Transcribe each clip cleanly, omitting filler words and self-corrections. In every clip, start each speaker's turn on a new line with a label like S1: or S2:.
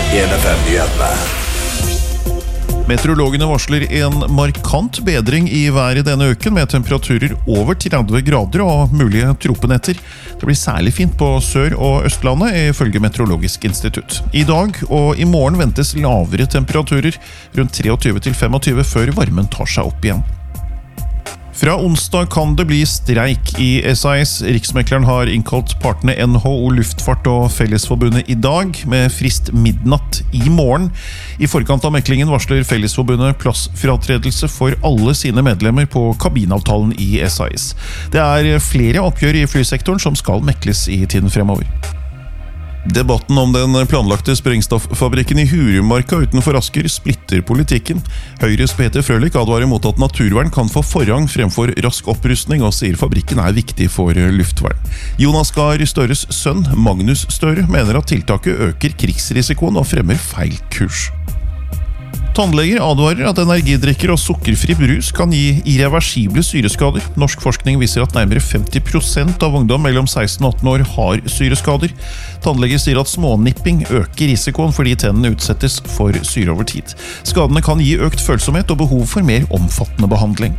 S1: 1FM-nyhetene. Meteorologene varsler en markant bedring i været denne uken, med temperaturer over 30 grader og mulige tropenetter. Det blir særlig fint på Sør- og Østlandet, ifølge Meteorologisk institutt. I dag og i morgen ventes lavere temperaturer, rundt 23-25, før varmen tar seg opp igjen. Fra onsdag kan det bli streik i SAS. Riksmekleren har innkalt partene NHO Luftfart og Fellesforbundet i dag, med frist midnatt i morgen. I forkant av meklingen varsler Fellesforbundet plassfratredelse for alle sine medlemmer på kabinavtalen i SAS. Det er flere oppgjør i flysektoren som skal mekles i tiden fremover. Debatten om den planlagte sprengstoffabrikken i Hurumarka utenfor Asker splitter politikken. Høyres Peter Frølich advarer mot at naturvern kan få forrang fremfor rask opprustning, og sier fabrikken er viktig for luftvern. Jonas Gahr Støres sønn, Magnus Støre, mener at tiltaket øker krigsrisikoen og fremmer feil kurs. Tannleger advarer at energidrikker og sukkerfri brus kan gi irreversible syreskader. Norsk forskning viser at nærmere 50% av ungdom mellom 16 og 18 år har syreskader. Tannleger sier at smånipping øker risikoen fordi tennene utsettes for syre over tid. Skadene kan gi økt følsomhet og behov for mer omfattende behandling.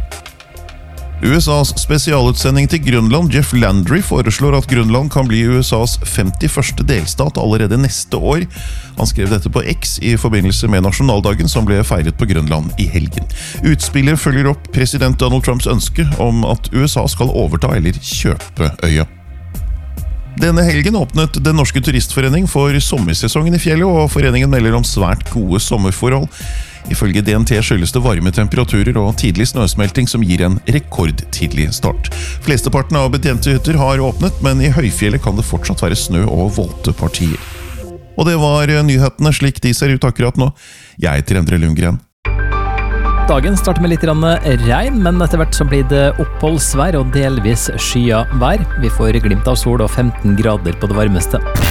S1: USAs spesialutsending til Grønland, Jeff Landry, foreslår at Grønland kan bli USAs 51. delstat allerede neste år. Han skrev dette på X i forbindelse med nasjonaldagen som ble feiret på Grønland i helgen. Utspillet følger opp president Donald Trumps ønske om at USA skal overta eller kjøpe øya. Denne helgen åpnet Den norske turistforening for sommersesongen i fjellet, og foreningen melder om svært gode sommerforhold. Ifølge DNT skyldes det varme temperaturer og tidlig snøsmelting som gir en rekordtidlig start. Flesteparten av betjente hytter har åpnet, men i høyfjellet kan det fortsatt være snø og våte partier. Og det var nyhetene slik de ser ut akkurat nå. Jeg heter Endre Lundgren.
S2: Dagen starter med litt regn, men etter hvert så blir det oppholdsvær og delvis skya vær. Vi får glimt av sol og 15 grader på det varmeste.